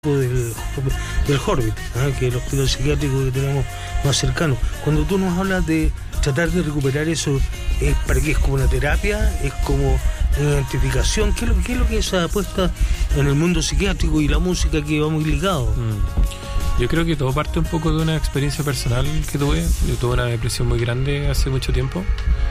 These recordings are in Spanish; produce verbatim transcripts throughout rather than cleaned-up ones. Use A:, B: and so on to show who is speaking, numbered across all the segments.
A: del, del Horvit, ¿eh? Que es el hospital psiquiátrico que tenemos más cercano. Cuando tú nos hablas de tratar de recuperar eso, ¿es para qué? ¿Es como una terapia? ¿Es como una identificación? ¿Qué es lo, qué es lo que es esa apuesta en el mundo psiquiátrico y la música que va muy ligado?
B: Mm. Yo creo que todo parte un poco de una experiencia personal que tuve. Yo tuve una depresión muy grande hace mucho tiempo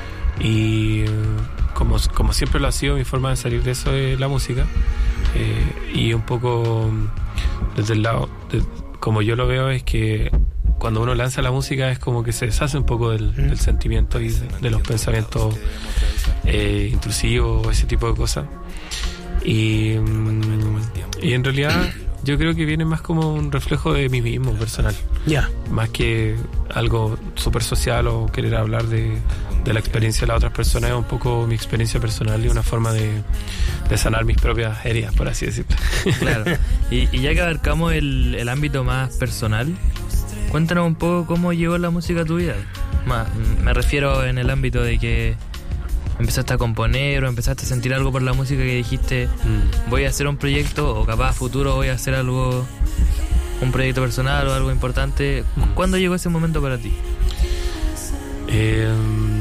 B: y como, como siempre lo ha sido, mi forma de salir de eso es la música. Eh, y un poco desde el lado de, como yo lo veo, es que cuando uno lanza la música es como que se deshace un poco del, del sentimiento y de, de los pensamientos eh, intrusivos, ese tipo de cosas. Y, y en realidad yo creo que viene más como un reflejo de mí mismo, personal.
A: Ya. Yeah.
B: Más que algo súper social o querer hablar de, de la experiencia de las otras personas. Es un poco mi experiencia personal y una forma de, de sanar mis propias heridas, por así decirlo.
C: Claro. Y, y ya que abarcamos el, el ámbito más personal, cuéntanos un poco cómo llegó la música a tu vida. Más, me refiero en el ámbito de que empezaste a componer o empezaste a sentir algo por la música que dijiste, mm. voy a hacer un proyecto o capaz a futuro voy a hacer algo, un proyecto personal o algo importante. Mm. ¿Cuándo llegó ese momento para ti?
B: Eh,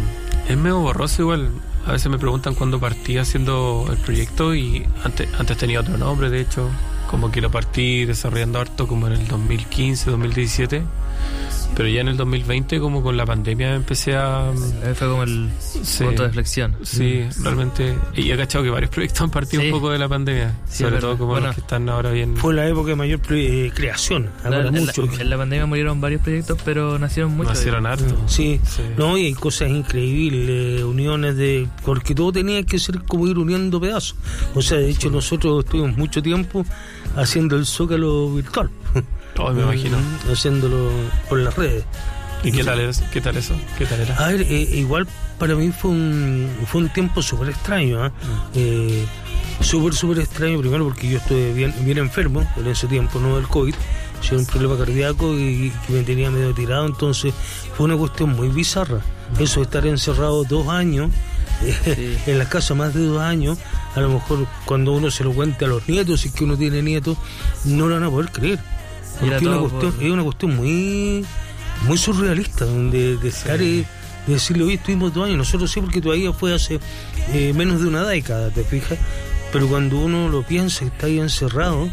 B: es medio borroso igual. A veces me preguntan cuándo partí haciendo el proyecto y antes, antes tenía otro nombre, de hecho, como que lo partí desarrollando harto como en el dos mil quince, dos mil diecisiete. Pero ya en el dos mil veinte, como con la pandemia, empecé a...
C: Fue como el sí, punto de flexión.
B: Sí, mm. realmente. Y he cachado que varios proyectos han partido sí. un poco de la pandemia. Sí, sobre todo como bueno, los que están ahora bien...
A: Fue la época de mayor pre- eh, creación.
C: Claro, en, mucho. La, en la pandemia murieron varios proyectos, pero nacieron muchos.
B: Nacieron hartos.
A: Sí. sí. No, y hay cosas increíbles, uniones de... Porque todo tenía que ser como ir uniendo pedazos. O sea, de hecho, sí. nosotros estuvimos mucho tiempo haciendo el Zócalo virtual.
B: Oh, me imagino.
A: Haciéndolo por las redes.
B: ¿Y qué tal, es, qué tal eso? ¿Qué tal era?
A: A ver, eh, igual para mí fue un fue un tiempo súper extraño, ¿eh? Mm. eh súper, súper extraño, primero porque yo estuve bien, bien enfermo en ese tiempo, no del COVID, sino un problema cardíaco y que me tenía medio tirado, entonces fue una cuestión muy bizarra. Mm. Eso de estar encerrado dos años, eh, sí. en la casa más de dos años, a lo mejor cuando uno se lo cuente a los nietos, si es que uno tiene nietos, no lo van a poder creer. Porque es una, cuestión, por... es una cuestión muy muy surrealista de, de estar sí. de decirle, hoy estuvimos dos años, nosotros sí, porque todavía fue hace eh, menos de una década, te fijas, pero cuando uno lo piensa, está ahí encerrado,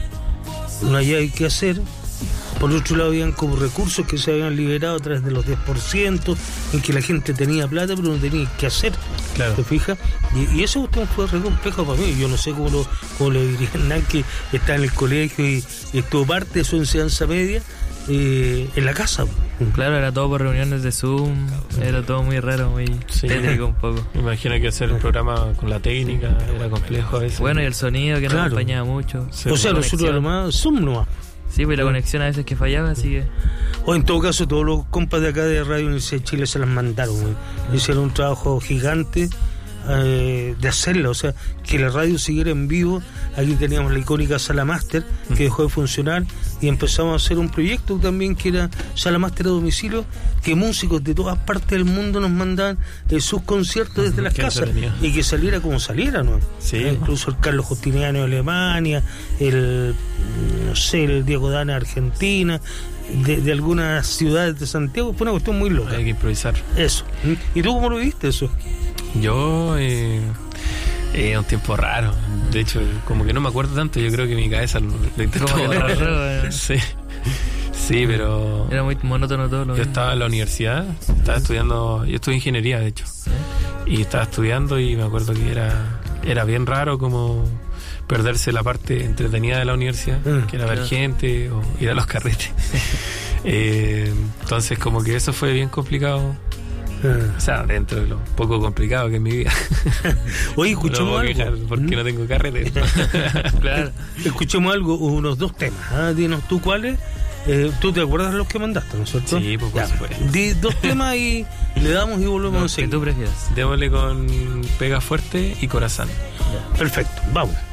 A: no hay, hay que hacer. Por otro lado, habían como recursos que se habían liberado a través de los diez por ciento, en que la gente tenía plata, pero no tenía que hacer, claro. ¿te fijas? Y, y eso usted fue re complejo para mí. Yo no sé cómo lo, cómo le dirían a que está en el colegio y, y estuvo parte de su enseñanza media eh, en la casa.
C: Claro, era todo por reuniones de Zoom, era todo muy raro, muy sí. técnico un poco.
B: Me imagino que hacer el programa con la técnica era complejo a veces.
C: Bueno, y el sonido que claro. nos acompañaba mucho.
A: Sí. O sea, nosotros además Zoom nomás.
C: Sí, pues la conexión a veces que fallaba, así que...
A: O en todo caso, todos los compas de acá de Radio Universidad de Chile se las mandaron, güey. Hicieron un trabajo gigante eh, de hacerla, o sea, que la radio siguiera en vivo. Aquí teníamos la icónica Sala Máster, que dejó de funcionar, y empezamos a hacer un proyecto también que era Sala Máster a domicilio, que músicos de todas partes del mundo nos mandaban eh, sus conciertos desde las casas, y que saliera como saliera, ¿no?
B: Sí.
A: Eh, incluso el Carlos Justiniano de Alemania, el, no sé, el Diego Dana de Argentina, de, de algunas ciudades de Santiago. Fue una cuestión muy loca.
B: Hay que improvisar.
A: Eso. ¿Y tú cómo lo viste eso?
B: Yo... Eh... Eh, un tiempo raro, de hecho, como que no me acuerdo tanto, yo creo que mi cabeza lo, lo intentó borrar. Raro, sí, sí, pero...
C: Era muy monótono todo. Lo
B: yo estaba en la universidad, estaba estudiando, yo estudié ingeniería, de hecho, ¿sí? Y estaba estudiando y me acuerdo que era, era bien raro como perderse la parte entretenida de la universidad, mm, que era ver claro. gente o ir a los carretes. eh, entonces como que eso fue bien complicado. O sea, dentro de lo poco complicado que es mi vida.
A: Oye, escuchemos no algo.
B: Porque ¿Mm? no tengo carrete.
A: Claro. Escuchemos algo, unos dos temas. ¿Ah? Dinos tú cuáles. Eh, ¿Tú te acuerdas de los que mandaste, no es cierto?
B: Sí, pues por supuesto.
A: Di dos temas y le damos y volvemos
C: no,
A: a seguir.
C: ¿Qué tú prefieres?
B: Démosle con Pega Fuerte y Corazón.
A: Perfecto, vamos.